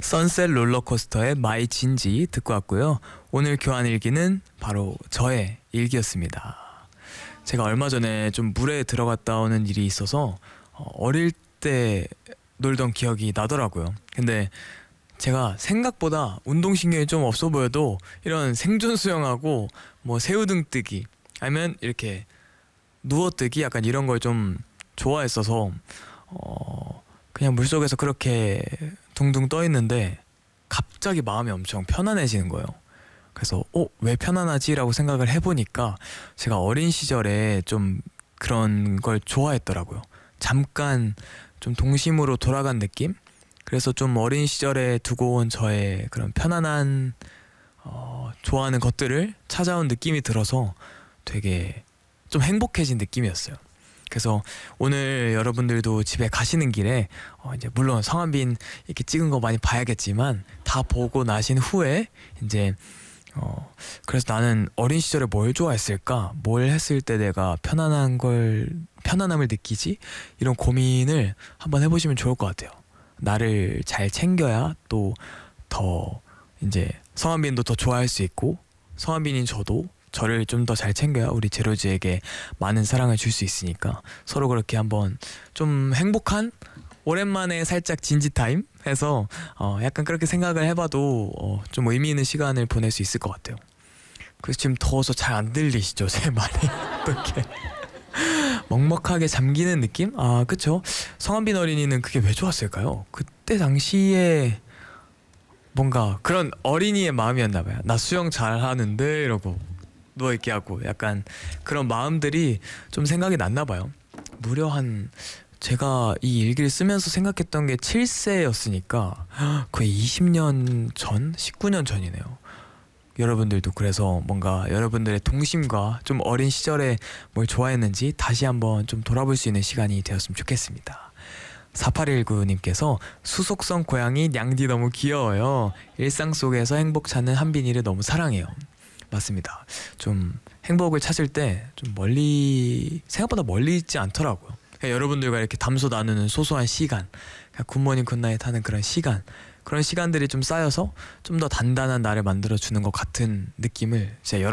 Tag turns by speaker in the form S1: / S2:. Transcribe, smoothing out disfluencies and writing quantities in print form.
S1: 선셋 롤러코스터의 마이 진지 듣고 왔고요. 오늘 교환 일기는 바로 저의 일기였습니다. 제가 얼마 전에 좀 물에 들어갔다 오는 일이 있어서 어릴 때 놀던 기억이 나더라고요. 근데 제가 생각보다 운동신경이 좀 없어 보여도 이런 생존 수영하고 뭐 새우등 뜨기 아니면 이렇게 누워뜨기 약간 이런 걸 좀 좋아했어서 그냥 물속에서 그렇게 둥둥 떠 있는데 갑자기 마음이 엄청 편안해지는 거예요. 그래서 왜 편안하지라고 생각을 해보니까 제가 어린 시절에 좀 그런 걸 좋아했더라고요. 잠깐 좀 동심으로 돌아간 느낌? 그래서 좀 어린 시절에 두고 온 저의 그런 편안한 좋아하는 것들을 찾아온 느낌이 들어서 되게 좀 행복해진 느낌이었어요. 그래서 오늘 여러분들도 집에 가시는 길에 이제 물론 성한빈 이렇게 찍은 거 많이 봐야겠지만 다 보고 나신 후에 이제 그래서 나는 어린 시절에 뭘 좋아했을까? 뭘 했을 때 내가 편안함을 느끼지? 이런 고민을 한번 해보시면 좋을 것 같아요. 나를 잘 챙겨야 또 더 이제 성한빈도 더 좋아할 수 있고 성한빈인 저도 저를 좀 더 잘 챙겨야 우리 제로즈에게 많은 사랑을 줄 수 있으니까 서로 그렇게 한번 좀 행복한 오랜만에 살짝 진지타임 해서 약간 그렇게 생각을 해봐도 좀 의미 있는 시간을 보낼 수 있을 것 같아요. 그래서 지금 더워서 잘 안 들리시죠? 제 말이 어떻게 먹먹하게 잠기는 느낌? 아 그쵸? 성한빈 어린이는 그게 왜 좋았을까요? 그때 당시에 뭔가 그런 어린이의 마음이었나봐요. 나 수영 잘하는데 이러고 누워있게 하고 약간 그런 마음들이 좀 생각이 났나봐요. 무려 제가 이 일기를 쓰면서 생각했던 게 7세였으니까 거의 20년 전? 19년 전이네요. 여러분들도 그래서 뭔가 여러분들의 동심과 좀 어린 시절에 뭘 좋아했는지 다시 한번 좀 돌아볼 수 있는 시간이 되었으면 좋겠습니다. 4819님께서 수속성 고양이 냥디 너무 귀여워요. 일상 속에서 행복 찾는 한빈이를 너무 사랑해요. 맞습니다. 좀 행복을 찾을 때 좀 생각보다 멀리 있지 않더라고요. 그냥 여러분들과 이렇게 담소 나누는 소소한 시간, 굿모닝 굿나잇 하는 그런 시간들이 좀 쌓여서 좀 더 단단한 나를 만들어주는 것 같은 느낌을 제가